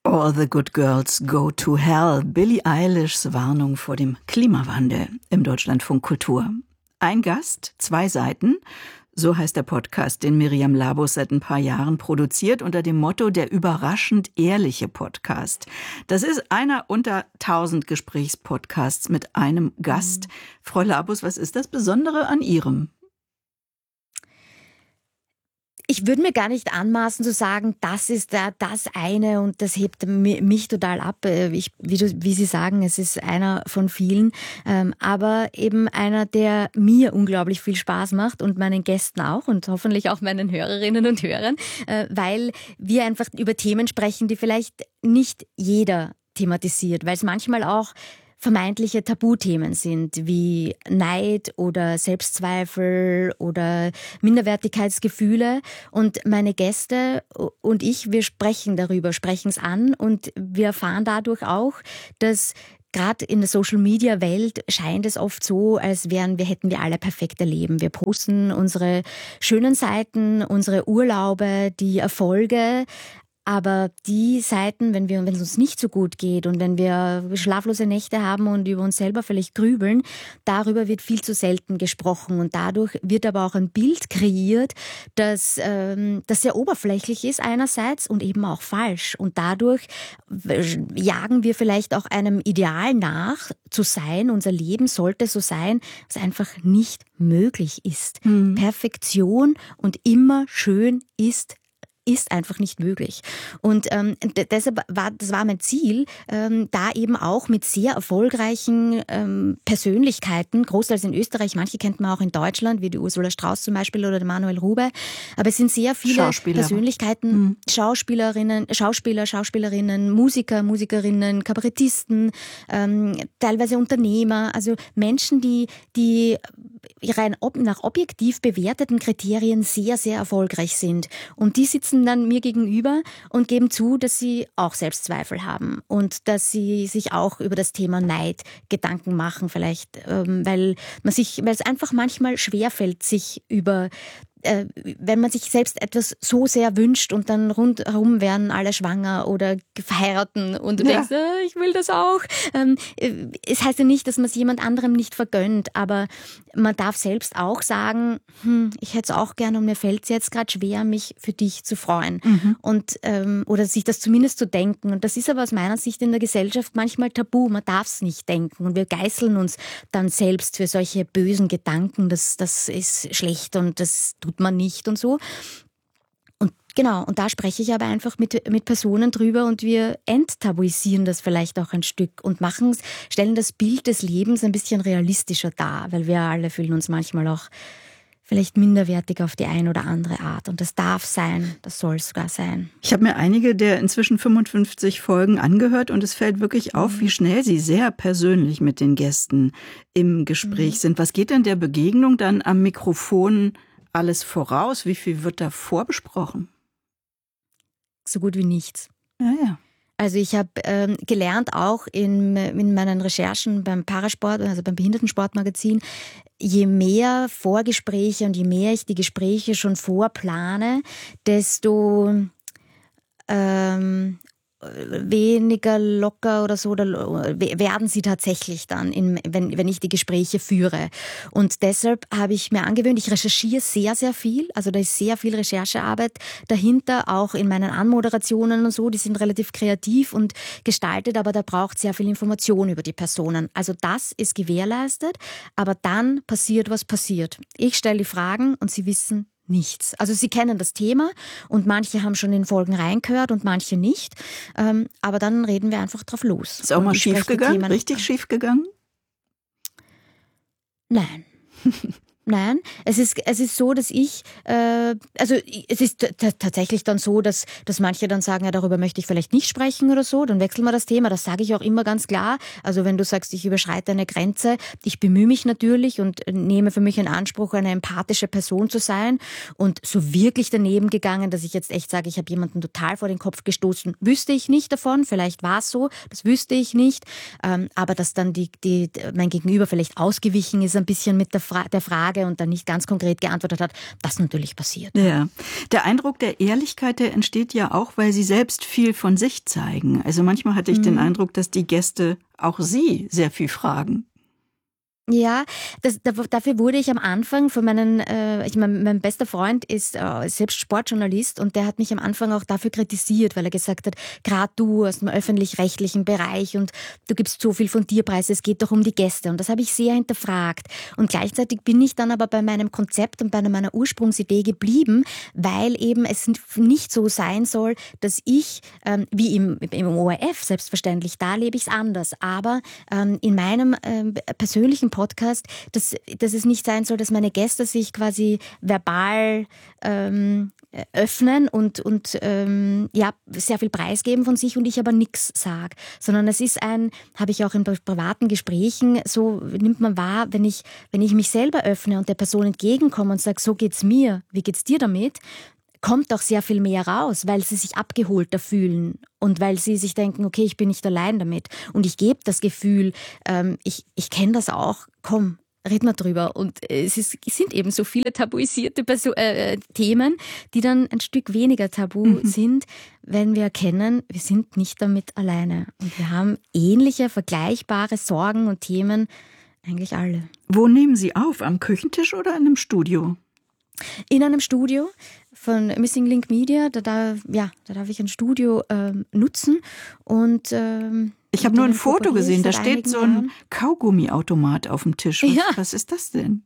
All the good girls go to hell. Billie Eilishs Warnung vor dem Klimawandel im Deutschlandfunk Kultur. Ein Gast, 2 Seiten. So heißt der Podcast, den Miriam Labus seit ein paar Jahren produziert, unter dem Motto der überraschend ehrliche Podcast. Das ist einer unter 1000 Gesprächspodcasts mit einem Gast. Frau Labus, was ist das Besondere an Ihrem? Ich würde mir gar nicht anmaßen zu sagen, das ist das eine und das hebt mich total ab. Wie Sie sagen, es ist einer von vielen, aber eben einer, der mir unglaublich viel Spaß macht und meinen Gästen auch und hoffentlich auch meinen Hörerinnen und Hörern, weil wir einfach über Themen sprechen, die vielleicht nicht jeder thematisiert, weil es manchmal auch vermeintliche Tabuthemen sind, wie Neid oder Selbstzweifel oder Minderwertigkeitsgefühle. Und meine Gäste und ich, wir sprechen darüber, sprechen es an und wir erfahren dadurch auch, dass gerade in der Social-Media-Welt scheint es oft so, als hätten wir alle perfekte Leben. Wir posten unsere schönen Seiten, unsere Urlaube, die Erfolge. Aber die Seiten, wenn es uns nicht so gut geht und wenn wir schlaflose Nächte haben und über uns selber vielleicht grübeln, darüber wird viel zu selten gesprochen. Und dadurch wird aber auch ein Bild kreiert, das sehr oberflächlich ist einerseits und eben auch falsch. Und dadurch jagen wir vielleicht auch einem Ideal nach, zu sein. Unser Leben sollte so sein, was einfach nicht möglich ist. Perfektion und immer schön ist einfach nicht möglich. Und deshalb war mein Ziel, da eben auch mit sehr erfolgreichen Persönlichkeiten, großteils in Österreich, manche kennt man auch in Deutschland, wie die Ursula Strauß zum Beispiel oder der Manuel Rube, aber es sind sehr viele Persönlichkeiten, Schauspieler, Schauspielerinnen, Musiker, Musikerinnen, Kabarettisten, teilweise Unternehmer, also Menschen, die rein nach objektiv bewerteten Kriterien sehr, sehr erfolgreich sind. Und die sitzen dann mir gegenüber und geben zu, dass sie auch Selbstzweifel haben und dass sie sich auch über das Thema Neid Gedanken machen, vielleicht, weil es einfach manchmal schwerfällt, sich wenn man sich selbst etwas so sehr wünscht und dann rundherum werden alle schwanger oder heiraten und du denkst, ich will das auch. Es heißt ja nicht, dass man es jemand anderem nicht vergönnt, aber man darf selbst auch sagen, ich hätte es auch gern und mir fällt es jetzt gerade schwer, mich für dich zu freuen. Und oder sich das zumindest zu denken. Und das ist aber aus meiner Sicht in der Gesellschaft manchmal tabu. Man darf es nicht denken. Und wir geißeln uns dann selbst für solche bösen Gedanken. Das ist schlecht und das tut man nicht und so. Und genau, und da spreche ich aber einfach mit Personen drüber und wir enttabuisieren das vielleicht auch ein Stück und stellen das Bild des Lebens ein bisschen realistischer dar, weil wir alle fühlen uns manchmal auch vielleicht minderwertig auf die eine oder andere Art. Und das darf sein, das soll sogar sein. Ich habe mir einige der inzwischen 55 Folgen angehört und es fällt wirklich auf, wie schnell Sie sehr persönlich mit den Gästen im Gespräch sind. Was geht denn der Begegnung dann am Mikrofon alles voraus? Wie viel wird da vorbesprochen? So gut wie nichts. Ja. Also ich habe gelernt, auch in meinen Recherchen beim Parasport, also beim Behindertensportmagazin, je mehr Vorgespräche und je mehr ich die Gespräche schon vorplane, desto weniger locker oder so werden sie tatsächlich dann, wenn ich die Gespräche führe. Und deshalb habe ich mir angewöhnt, ich recherchiere sehr, sehr viel. Also da ist sehr viel Recherchearbeit dahinter, auch in meinen Anmoderationen und so. Die sind relativ kreativ und gestaltet, aber da braucht sehr viel Information über die Personen. Also das ist gewährleistet, aber dann passiert, was passiert. Ich stelle die Fragen und sie wissen nichts. Also sie kennen das Thema und manche haben schon in Folgen reingehört und manche nicht. Aber dann reden wir einfach drauf los. Ist auch mal schief gegangen? Richtig schief gegangen? Nein. Nein, es ist so, dass es ist tatsächlich dann so, dass manche dann sagen, ja, darüber möchte ich vielleicht nicht sprechen oder so, dann wechseln wir das Thema, das sage ich auch immer ganz klar. Also wenn du sagst, ich überschreite eine Grenze, ich bemühe mich natürlich und nehme für mich in Anspruch, eine empathische Person zu sein und so wirklich daneben gegangen, dass ich jetzt echt sage, ich habe jemanden total vor den Kopf gestoßen, wüsste ich nicht davon, vielleicht war es so, das wüsste ich nicht, aber dass dann mein Gegenüber vielleicht ausgewichen ist ein bisschen mit der Frage, Frage und dann nicht ganz konkret geantwortet hat, das natürlich passiert. Ja, der Eindruck der Ehrlichkeit, der entsteht ja auch, weil Sie selbst viel von sich zeigen. Also manchmal hatte ich den Eindruck, dass die Gäste auch Sie sehr viel fragen. Ja, dafür wurde ich am Anfang von mein bester Freund ist selbst Sportjournalist und der hat mich am Anfang auch dafür kritisiert, weil er gesagt hat, gerade du aus dem öffentlich-rechtlichen Bereich und du gibst so viel von dir preis, es geht doch um die Gäste und das habe ich sehr hinterfragt und gleichzeitig bin ich dann aber bei meinem Konzept und bei meiner Ursprungsidee geblieben, weil eben es nicht so sein soll, dass ich, wie im ORF selbstverständlich, da lebe ich es anders, aber in meinem persönlichen Podcast, dass es nicht sein soll, dass meine Gäste sich quasi verbal öffnen und sehr viel preisgeben von sich und ich aber nichts sage. Sondern es ist habe ich auch in privaten Gesprächen, so nimmt man wahr, wenn ich mich selber öffne und der Person entgegenkomme und sage, so geht's mir, wie geht's dir damit? Kommt auch sehr viel mehr raus, weil sie sich abgeholter fühlen und weil sie sich denken, okay, ich bin nicht allein damit. Und ich gebe das Gefühl, ich kenne das auch, komm, red mal drüber. Und es sind eben so viele tabuisierte Themen, die dann ein Stück weniger tabu sind, wenn wir erkennen, wir sind nicht damit alleine. Und wir haben ähnliche, vergleichbare Sorgen und Themen, eigentlich alle. Wo nehmen Sie auf? Am Küchentisch oder in einem Studio? In einem Studio von Missing Link Media, da darf ich ein Studio nutzen und ich habe nur ein Foto gesehen, da steht so ein Kaugummiautomat auf dem Tisch. Was ist das denn?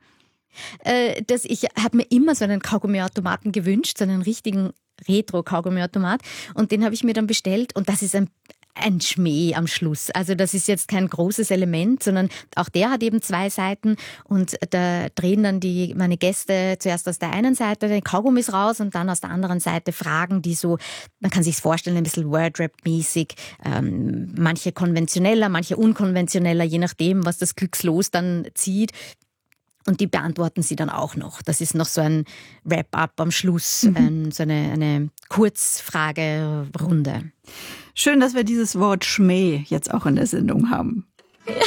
Ich habe mir immer so einen Kaugummiautomaten gewünscht, so einen richtigen Retro-Kaugummiautomat und den habe ich mir dann bestellt und das ist ein Schmäh am Schluss. Also das ist jetzt kein großes Element, sondern auch der hat eben 2 Seiten und da drehen dann meine Gäste zuerst aus der einen Seite den Kaugummis raus und dann aus der anderen Seite Fragen, die so, man kann sich vorstellen, ein bisschen Wordrap-mäßig, manche konventioneller, manche unkonventioneller, je nachdem, was das Glückslos dann zieht. Und die beantworten sie dann auch noch. Das ist noch so ein Wrap-up am Schluss, so eine Kurzfragerunde. Schön, dass wir dieses Wort Schmäh jetzt auch in der Sendung haben.